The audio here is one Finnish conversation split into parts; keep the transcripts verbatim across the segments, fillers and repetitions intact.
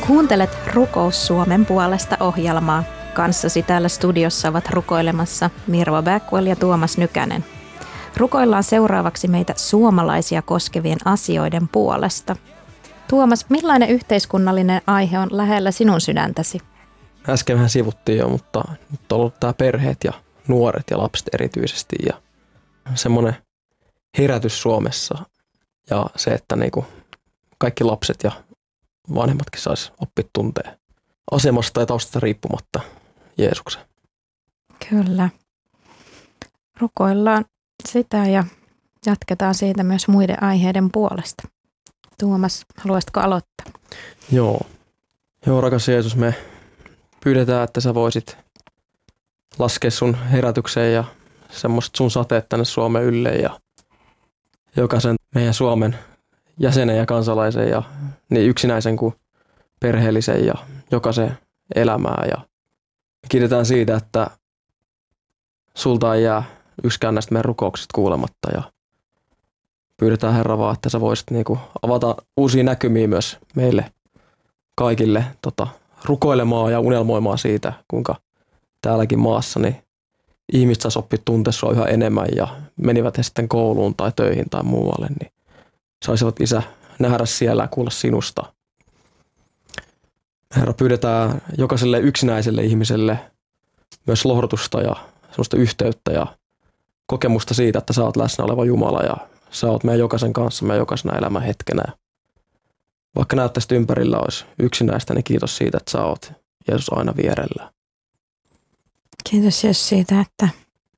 Kuuntelet Rukous Suomen puolesta -ohjelmaa. Kanssasi täällä studiossa ovat rukoilemassa Mirva Backwell ja Tuomas Nykänen. Rukoillaan seuraavaksi meitä suomalaisia koskevien asioiden puolesta. Tuomas, millainen yhteiskunnallinen aihe on lähellä sinun sydäntäsi? Äsken vähän sivuttiin jo, mutta nyt on ollut tämä perheet ja nuoret ja lapset erityisesti ja semmoinen herätys Suomessa ja se, että niinku kaikki lapset ja vanhemmatkin sais oppia tuntee asemasta ja taustasta riippumatta Jeesuksen. Kyllä. Rukoillaan sitä ja jatketaan siitä myös muiden aiheiden puolesta. Tuomas, haluaisitko aloittaa? Joo. Joo, rakas Jeesus, me pyydetään, että sä voisit laskea sun herätykseen ja semmoista sun sateet tänne Suomen ylle ja jokaisen meidän Suomen jäsenen ja kansalaisen ja niin yksinäisen kuin perheellisen ja jokaisen elämää. Ja kiitetään siitä, että sulta ei jää yksikään näistä meidän rukouksista kuulematta ja pyydetään Herra vaan, että sä voisit niinku avata uusia näkymiä myös meille kaikille tota, rukoilemaan ja unelmoimaan siitä, kuinka täälläkin maassa niin ihmiset saisi oppia tuntea sua yhä enemmän ja menivät he sitten kouluun tai töihin tai muualle, niin saisivat Isä nähdä siellä ja kuulla sinusta. Herra, pyydetään jokaiselle yksinäiselle ihmiselle myös lohdutusta ja semmoista yhteyttä ja kokemusta siitä, että sä oot läsnä oleva Jumala ja sä oot meidän jokaisen kanssa, meidän jokaisena elämän hetkenä. Vaikka näyttäisi ympärillä olisi yksinäistä, niin kiitos siitä, että sä oot Jeesus aina vierellä. Kiitos Jeesus siitä, että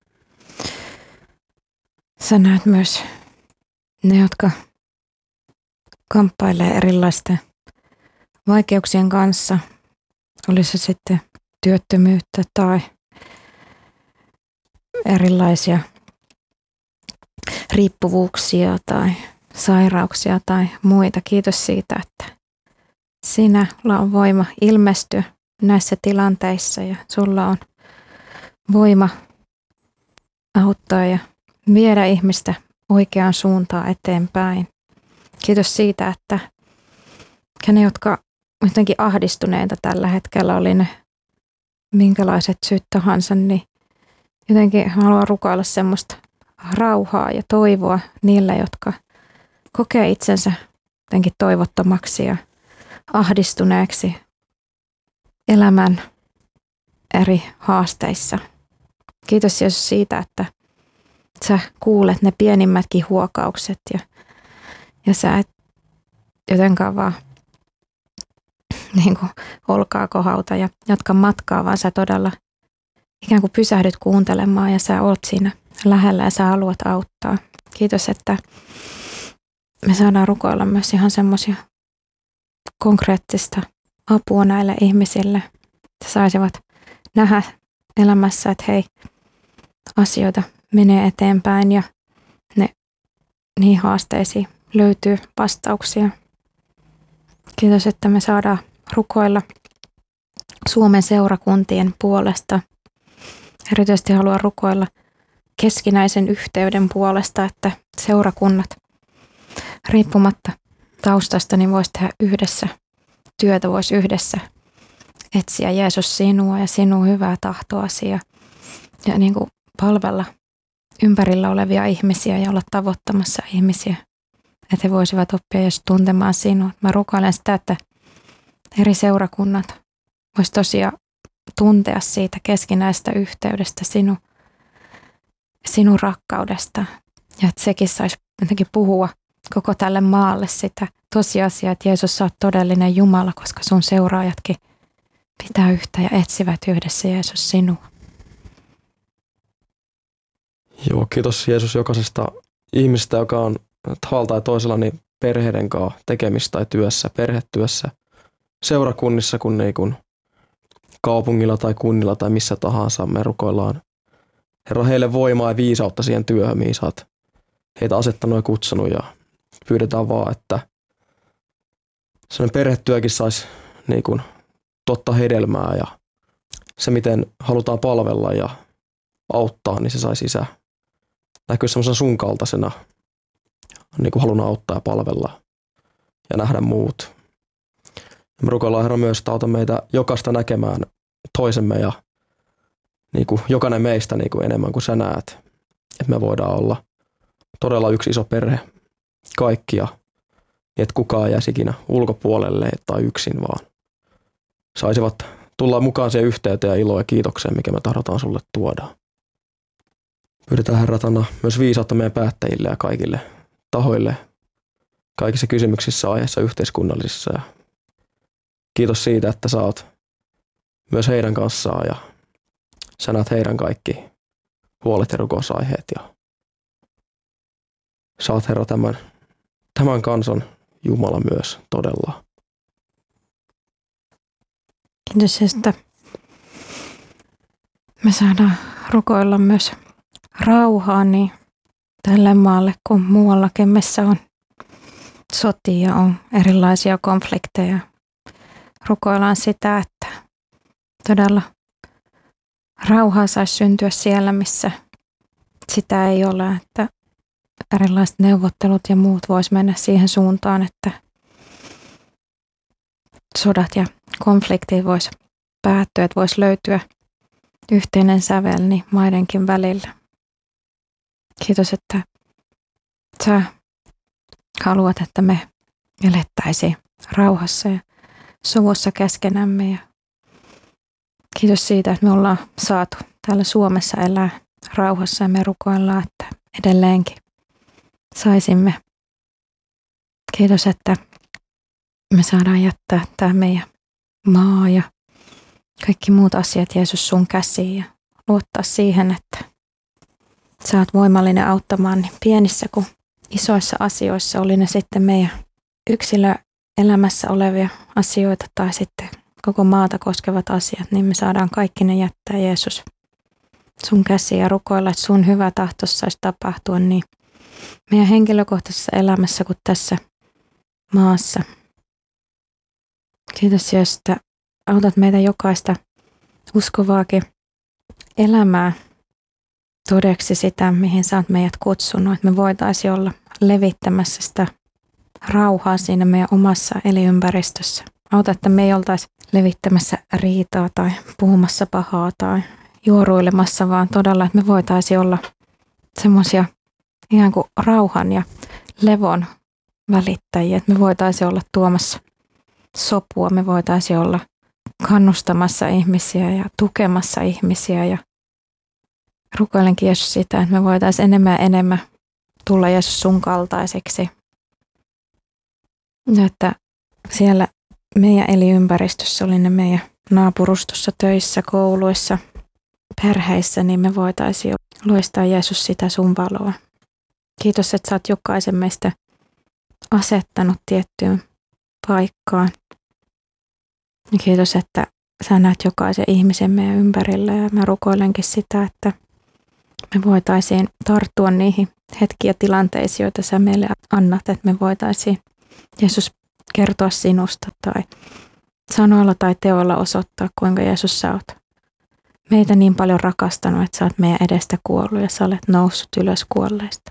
sä näet myös ne, jotka kamppailee erilaisten vaikeuksien kanssa. Olisi se sitten työttömyyttä tai erilaisia riippuvuuksia tai sairauksia tai muita. Kiitos siitä, että sinulla on voima ilmestyä näissä tilanteissa ja sulla on voima auttaa ja viedä ihmistä oikeaan suuntaan eteenpäin. Kiitos siitä, että ne, jotka jotenkin ahdistuneita tällä hetkellä, oli ne minkälaiset syyt tahansa, niin jotenkin haluan rukoilla semmoista rauhaa ja toivoa niille, jotka kokee itsensä jotenkin toivottomaksi ja ahdistuneeksi elämän eri haasteissa. Kiitos Jeesus siitä, että sä kuulet ne pienimmätkin huokaukset ja, ja sä et jotenkaan vaan niin kuin olkaa kohauta ja jatka matkaa, vaan sä todella ikään kuin pysähdyt kuuntelemaan ja sä oot siinä lähellä ja sä haluat auttaa. Kiitos, että me saadaan rukoilla myös ihan semmoisia konkreettista apua näille ihmisille, että saisivat nähdä elämässä, että hei, asioita menee eteenpäin ja ne niihin haasteisiin löytyy vastauksia. Kiitos, että me saadaan rukoilla Suomen seurakuntien puolesta. Erityisesti haluan rukoilla keskinäisen yhteyden puolesta, että seurakunnat riippumatta taustasta niin voisi tehdä yhdessä työtä, voisi yhdessä etsiä Jeesus sinua ja sinun hyvää tahtoasi ja, ja niin kuin palvella ympärillä olevia ihmisiä ja olla tavoittamassa ihmisiä, että he voisivat oppia Jeesus tuntemaan sinua. Mä rukoilen sitä, että eri seurakunnat voisi tosiaan tuntea siitä keskinäisestä yhteydestä sinun, sinun rakkaudesta ja että sekin saisi jotenkin puhua koko tälle maalle sitä tosiasiaa, että Jeesus, sä oot todellinen Jumala, koska sun seuraajatkin pitää yhtä ja etsivät yhdessä Jeesus sinua. Joo, kiitos Jeesus jokaisesta ihmistä, joka on tavalla tai toisella niin perheiden kanssa tekemistä tai työssä, perhetyössä, seurakunnissa kuin, niin kuin kaupungilla tai kunnilla tai missä tahansa. Me rukoillaan Herra heille voimaa ja viisautta siihen työhön, mihin sä oot heitä asettanut ja kutsunut ja pyydetään vaan, että sellainen perhetyökin saisi niin kuin totta hedelmää ja se, miten halutaan palvella ja auttaa, niin se saisi Isä näkyä semmoisena sun kaltaisena, niin kuin haluan auttaa ja palvella ja nähdä muut. Me rukoillaan Herra myös, että auta meitä jokaista näkemään toisemme ja niin kuin jokainen meistä niin kuin enemmän kuin sä näet. Että me voidaan olla todella yksi iso perhe kaikkia, niin että kukaan ei jäisi ikinä ulkopuolelle tai yksin, vaan saisivat tulla mukaan siihen yhteyteen ja iloa ja kiitokseen, mikä me tahdotaan sulle tuoda. Pyydetään Herra Anna myös viisautta meidän päättäjille ja kaikille tahoille kaikissa kysymyksissä, aiheissa, yhteiskunnallisissa. Ja kiitos siitä, että sä oot myös heidän kanssaan ja sä näet heidän kaikki huolet ja rukousaiheet. Ja sä oot Herra tämän, tämän kansan Jumala myös todella. Kiitos, että me saadaan rukoilla myös rauhaa niin tälle maalle kuin muuallakin, missä on sotia, on erilaisia konflikteja. Rukoillaan sitä, että todella rauhaa saisi syntyä siellä, missä sitä ei ole, että erilaiset neuvottelut ja muut vois mennä siihen suuntaan, että sodat ja konfliktit vois päättyä, että vois löytyä yhteinen sävel niin maidenkin välillä. Kiitos, että sä haluat, että me elettäisiin rauhassa ja sovussa keskenämme. Ja kiitos siitä, että me ollaan saatu täällä Suomessa elää rauhassa ja me rukoillaan, että edelleenkin saisimme. Kiitos, että me saadaan jättää tämä meidän maa ja kaikki muut asiat Jeesus sun käsiin ja luottaa siihen, että sä oot voimallinen auttamaan niin pienissä kuin isoissa asioissa, oli ne sitten meidän yksilöelämässä olevia asioita tai sitten koko maata koskevat asiat, niin me saadaan kaikki ne jättää Jeesus sun käsiin ja rukoilla, että sun hyvä tahto saisi tapahtua niin meidän henkilökohtaisessa elämässä kuin tässä maassa. Kiitos Jeesus, että autat meitä jokaista uskovaakin elämää todeksi sitä, mihin sä oot meidät kutsunut, että me voitaisiin olla levittämässä sitä rauhaa siinä meidän omassa elinympäristössä. Auta, että me ei oltaisi levittämässä riitaa tai puhumassa pahaa tai juoruilemassa, vaan todella, että me voitaisiin olla semmoisia ihan kuin rauhan ja levon välittäjiä, että me voitaisiin olla tuomassa sopua, me voitaisiin olla kannustamassa ihmisiä ja tukemassa ihmisiä ja rukoilenkin Jeesus sitä, että me voitaisiin enemmän ja enemmän tulla Jeesus sun kaltaiseksi. Ja että siellä meidän elinympäristössä, oli ne meidän naapurustossa, töissä, kouluissa, perheissä, niin me voitaisiin loistaa Jeesus sitä sun valoa. Kiitos, että sä oot jokaisen meistä asettanut tiettyyn paikkaan. Ja kiitos, että sä näet jokaisen ihmisen meidän ympärillä ja mä rukoilenkin sitä, että me voitaisiin tarttua niihin hetkiä tilanteisiin, joita sä meille annat, että me voitaisiin Jeesus kertoa sinusta tai sanoilla tai teoilla osoittaa, kuinka Jeesus sä oot meitä niin paljon rakastanut, että sä oot meidän edestä kuollut ja sä olet noussut ylös kuolleista.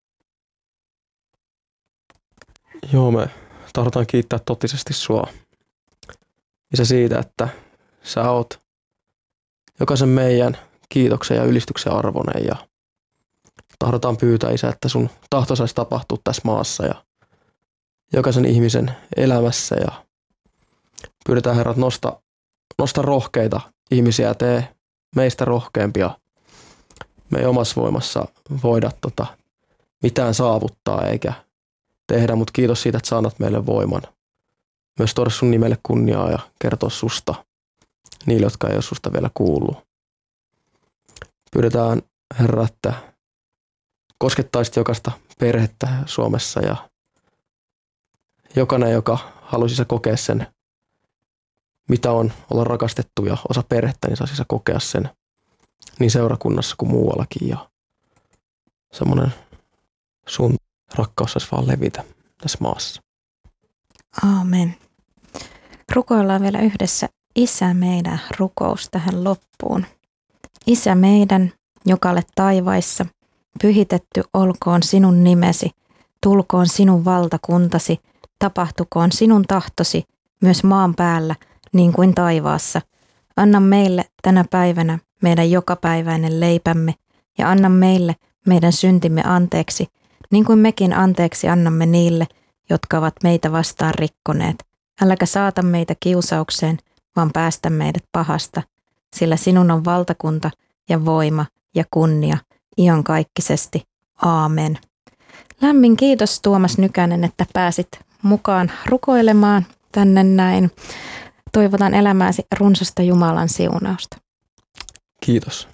Joo, me tahdotaan kiittää totisesti sua. Isä siitä, että sä oot jokaisen meidän kiitoksen ja ylistyksen arvoinen ja tahdotaan pyytää, Isä, että sun tahto saisi tapahtua tässä maassa ja jokaisen ihmisen elämässä ja pyydetään, Herra, että nosta, nosta rohkeita ihmisiä ja tee meistä rohkeampia. Me ei omassa voimassa voida tota, mitään saavuttaa eikä tehdä, mutta kiitos siitä, että sä annat meille voiman. Myös tuoda sun nimelle kunniaa ja kertoa susta niille, jotka ei ole susta vielä kuullut. Pyydetään, Herra, että koskettaisit jokaista perhettä Suomessa ja jokainen, joka haluaisi sä kokea sen, mitä on olla rakastettu ja osa perhettä, niin saisi sä kokea sen niin seurakunnassa kuin muuallakin. Ja semmoinen sun rakkaus saisi vaan levitä tässä maassa. Aamen. Rukoillaan vielä yhdessä Isä meidän rukous tähän loppuun. Isä meidän, joka olet taivaissa, pyhitetty olkoon sinun nimesi, tulkoon sinun valtakuntasi, tapahtukoon sinun tahtosi, myös maan päällä, niin kuin taivaassa. Anna meille tänä päivänä meidän jokapäiväinen leipämme ja anna meille meidän syntimme anteeksi, niin kuin mekin anteeksi annamme niille, jotka ovat meitä vastaan rikkoneet. Äläkä saata meitä kiusaukseen, vaan päästä meidät pahasta, sillä sinun on valtakunta ja voima ja kunnia iankaikkisesti. Aamen. Lämmin kiitos Tuomas Nykänen, että pääsit mukaan rukoilemaan tänne näin. Toivotan elämääsi runsasta Jumalan siunausta. Kiitos.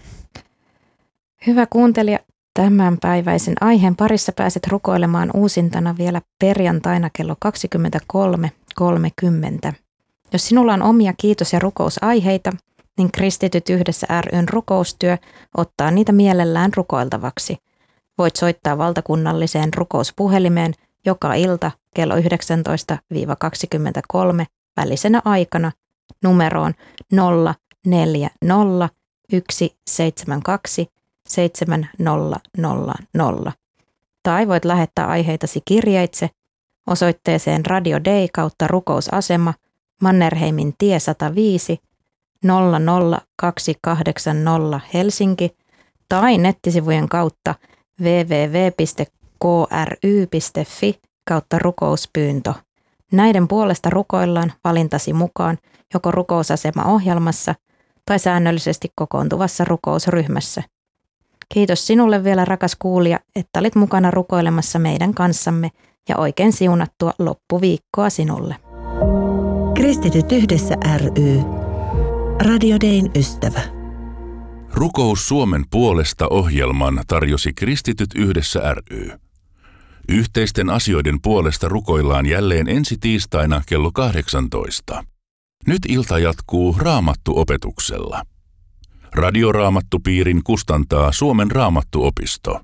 Hyvä kuuntelija, tämänpäiväisen aiheen parissa pääset rukoilemaan uusintana vielä perjantaina kello kaksikymmentäkolme kolmekymmentä. Jos sinulla on omia kiitos- ja rukousaiheita, niin Kristityt yhdessä ry:n rukoustyö ottaa niitä mielellään rukoiltavaksi. Voit soittaa valtakunnalliseen rukouspuhelimeen joka ilta kello yhdeksäntoista kaksikymmentäkolme välisenä aikana numeroon nolla neljä nolla yksi seitsemän kaksi seitsemän nolla nolla nolla. Tai voit lähettää aiheitasi kirjeitse osoitteeseen Radio Day kautta rukousasema Mannerheimin tie sata viisi nolla nolla kaksi kahdeksan nolla Helsinki tai nettisivujen kautta www piste k r y piste f i kautta rukouspyyntö. Näiden puolesta rukoillaan valintasi mukaan joko rukousasema-ohjelmassa tai säännöllisesti kokoontuvassa rukousryhmässä. Kiitos sinulle vielä, rakas kuulija, että olit mukana rukoilemassa meidän kanssamme ja oikein siunattua loppuviikkoa sinulle. Kristityt yhdessä ry. Radio Dayn ystävä. Rukous Suomen puolesta -ohjelman tarjosi Kristityt yhdessä ry. Yhteisten asioiden puolesta rukoillaan jälleen ensi tiistaina kello kahdeksantoista. Nyt ilta jatkuu Raamattu-opetuksella. Radioraamattupiirin kustantaa Suomen Raamattuopisto.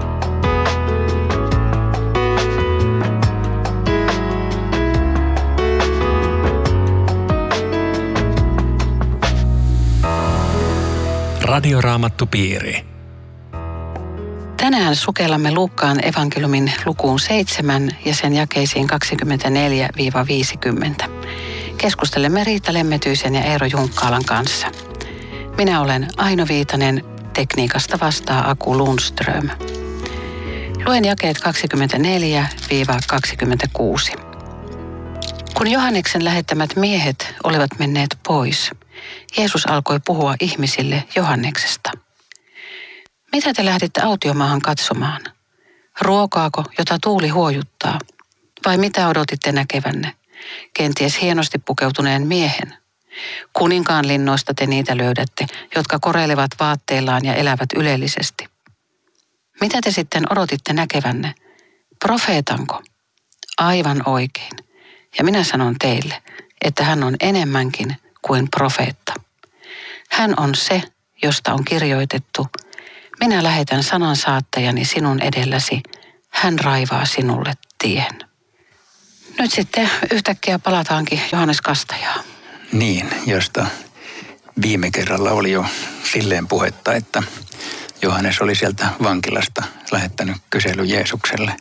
Radioraamattupiiri. Tänään sukellamme Luukkaan evankeliumin lukuun seitsemän ja sen jakeisiin kaksikymmentäneljä viisikymmentä. Keskustelemme Riitta Lemmetyisen ja Eero Junkkaalan kanssa. Minä olen Aino Viitanen, tekniikasta vastaa Aku Lundström. Luen jakeet kaksikymmentäneljä kaksikymmentäkuusi. Kun Johanneksen lähettämät miehet olivat menneet pois, Jeesus alkoi puhua ihmisille Johanneksesta. Mitä te lähditte autiomaahan katsomaan? Ruokaako, jota tuuli huojuttaa? Vai mitä odotitte näkevänne? Kenties hienosti pukeutuneen miehen. Kuninkaan linnoista te niitä löydätte, jotka koreilevat vaatteillaan ja elävät ylellisesti. Mitä te sitten odotitte näkevänne? Profeetanko? Aivan oikein. Ja minä sanon teille, että hän on enemmänkin kuin profeetta. Hän on se, josta on kirjoitettu: minä lähetän sanansaattajani sinun edelläsi, hän raivaa sinulle tien. Nyt sitten yhtäkkiä palataankin Johannes Kastajaan. Niin, josta viime kerralla oli jo silleen puhetta, että Johannes oli sieltä vankilasta lähettänyt kyselyn Jeesukselle.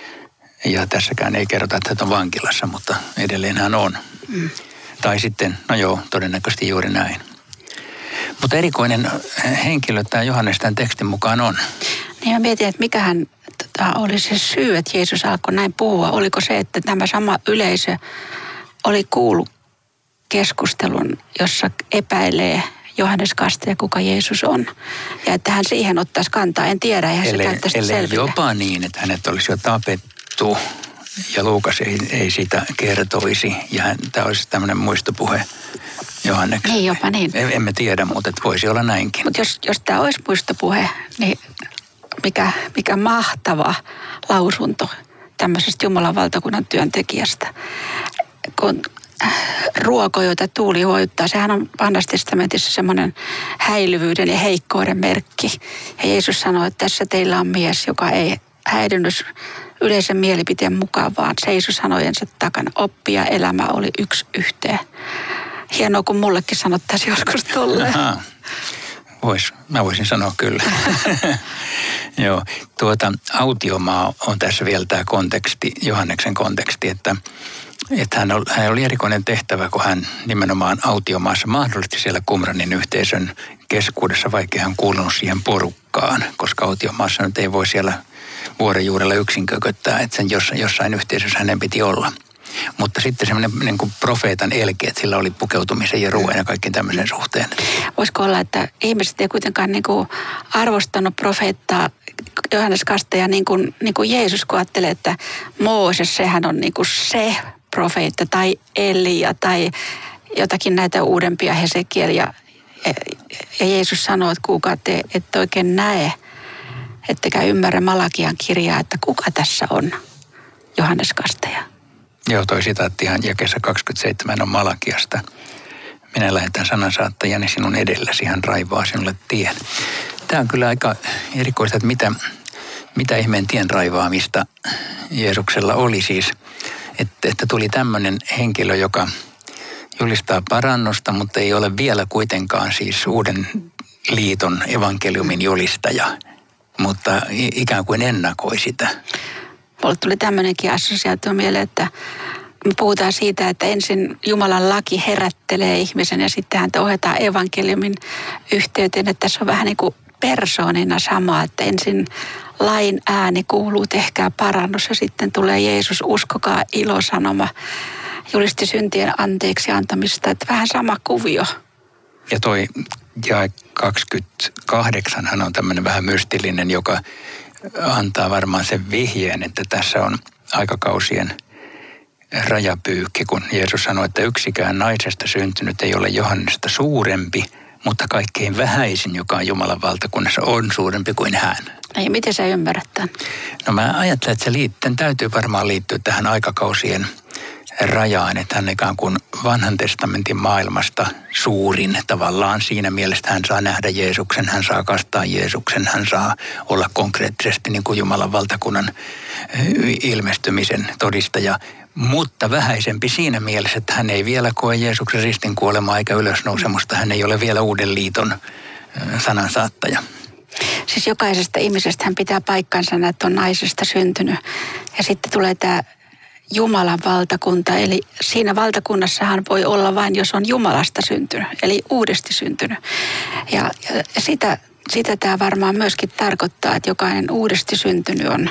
Ja tässäkään ei kerrota, että hän on vankilassa, mutta edelleen hän on. Mm. Tai sitten, no joo, todennäköisesti juuri näin. Mutta erikoinen henkilö tämä Johannes tämän tekstin mukaan on. Niin mä mietin, että mikähän tota, oli se syy, että Jeesus alkoi näin puhua. Oliko se, että tämä sama yleisö oli kuullut keskustelun, jossa epäilee Johannes Kastaja, kuka Jeesus on. Ja että hän siihen ottaisi kantaa. En tiedä, eihän se käy tästä selville. Jopa niin, että hänet olisi jo tapettu ja Luukas ei, ei sitä kertoisi. Ja hän, tämä olisi tämmöinen muistopuhe Johannekselle. Niin, jopa niin. Emme tiedä, mutta että voisi olla näinkin. Mutta jos, jos tämä olisi muistopuhe, niin mikä, mikä mahtava lausunto tämmöisestä Jumalan valtakunnan työntekijästä. Kun ruoko, jota tuuli huojuttaa, sehän on Vanhassa testamentissa semmoinen häilyvyyden ja heikkouden merkki. Ja Jeesus sanoi, että tässä teillä on mies, joka ei häilynyt yleisen mielipiteen mukaan, vaan seisoi sanojensa takana. Oppi ja elämä oli yksi yhteen. Hienoa, kun mullekin sanottaisiin joskus tolleen. Vois, mä voisin sanoa kyllä. Joo, tuota, autiomaa on tässä vielä tämä konteksti, Johanneksen konteksti, että että hän oli, hän oli erikoinen tehtävä, kun hän nimenomaan autiomaassa mahdollisti siellä Qumranin yhteisön keskuudessa, vaikka hän kuulunut siihen porukkaan, koska autiomaassa nyt ei voi siellä vuoren juurella yksin kököttää, että sen jossain, jossain yhteisössä hänen piti olla. Mutta sitten semmoinen niin kuin profeetan elke, että sillä oli pukeutumisen ja ruoan ja kaikki tämmöisen suhteen. Voisiko olla, että ihmiset ei kuitenkaan niin kuin arvostanut profeettaa Johannes Kastaja niin kuin, niin kuin Jeesus, kun ajattelee, että Mooses, sehän on niin kuin se profeetta tai Elia tai jotakin näitä uudempia Hesekiel ja, ja Jeesus sanoo, että kuka te ette oikein näe, ettekä ymmärrä Malakian kirjaa, että kuka tässä on Johannes Kastaja. Joo, toi sitaattihan jakeessa kaksikymmentäseitsemän on Malakiasta. Minä lähetän sanansaattajani sinun edelläsi, hän raivaa sinulle tien. Tämä on kyllä aika erikoista, että mitä, mitä ihmeen tien raivaamista Jeesuksella oli siis. Että, että tuli tämmöinen henkilö, joka julistaa parannusta, mutta ei ole vielä kuitenkaan siis uuden liiton evankeliumin julistaja, mutta ikään kuin ennakoi sitä. Mulle tuli tämmöinenkin assosiaatio mieleen, että me puhutaan siitä, että ensin Jumalan laki herättelee ihmisen ja sitten häntä ohjataan evankeliumin yhteyteen. Että tässä on vähän niin kuin persoonina sama, että ensin lain ääni kuuluu, tehkää parannus ja sitten tulee Jeesus, uskokaa ilosanoma, julisti syntien anteeksi antamista. Että vähän sama kuvio. Ja toi jae kaksikymmentäkahdeksan hän on tämmöinen vähän mystillinen, joka antaa varmaan sen vihjeen, että tässä on aikakausien rajapyykki, kun Jeesus sanoi, että yksikään naisesta syntynyt ei ole Johannesta suurempi, mutta kaikkein vähäisin, joka on Jumalan valtakunnassa, on suurempi kuin hän. Ei, miten sä ymmärrät tämän? No mä ajattelen, että se liitten, täytyy varmaan liittyä tähän aikakausien rajaan, että hän ikään kuin vanhan testamentin maailmasta suurin tavallaan siinä mielessä, hän saa nähdä Jeesuksen, hän saa kastaa Jeesuksen, hän saa olla konkreettisesti niin kuin Jumalan valtakunnan ilmestymisen todistaja, mutta vähäisempi siinä mielessä, että hän ei vielä koe Jeesuksen ristin kuolemaa eikä ylösnousemusta, hän ei ole vielä uuden liiton sanansaattaja. Siis jokaisesta ihmisestä hän pitää paikkansa, että on naisesta syntynyt ja sitten tulee tämä Jumalan valtakunta, eli siinä valtakunnassahan voi olla vain, jos on Jumalasta syntynyt, eli uudesti syntynyt. Ja, ja sitä, sitä tämä varmaan myöskin tarkoittaa, että jokainen uudesti syntynyt on,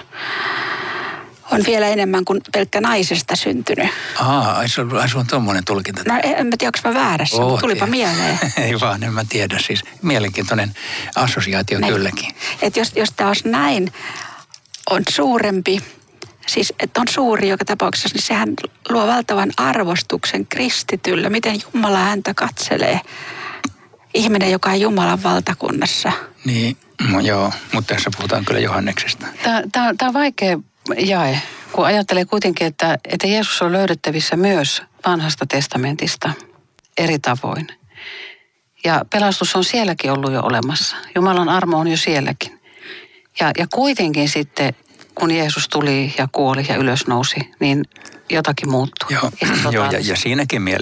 on vielä enemmän kuin pelkkä naisesta syntynyt. Aa, ai sulla on tuommoinen tulkinta. No en mä tiedä, onko mä väärässä, Oo, mutta tulipa tiedä. mieleen. Ei vaan, en mä tiedä. Siis mielenkiintoinen assosiaatio näin. Kylläkin. Että jos, jos tämä olisi näin, on suurempi, siis että on suuri joka tapauksessa, niin sehän luo valtavan arvostuksen kristityllä. Miten Jumala häntä katselee, ihminen, joka on Jumalan valtakunnassa. Niin, no joo, mutta tässä puhutaan kyllä Johanneksesta. Tämä on vaikea jae, kun ajattelee kuitenkin, että, että Jeesus on löydettävissä myös vanhasta testamentista eri tavoin. Ja pelastus on sielläkin ollut jo olemassa. Jumalan armo on jo sielläkin. Ja, ja kuitenkin sitten, kun Jeesus tuli ja kuoli ja ylösnousi, niin jotakin muuttui. Joo, joo ja, ja siinäkin mielessä